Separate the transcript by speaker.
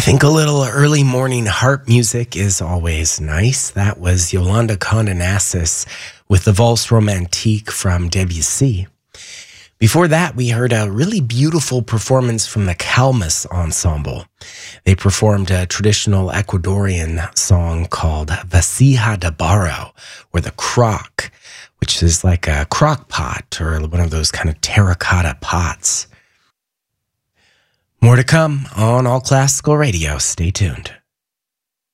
Speaker 1: think a little early morning harp music is always nice. That was Yolanda Condonassis with the Valse Romantique from Debussy. Before that, we heard a really beautiful performance from the Calmas Ensemble. They performed a traditional Ecuadorian song called Vasija de Barro, or the crock, which is like a crock pot or one of those kind of terracotta pots. More to come on All Classical Radio. Stay tuned.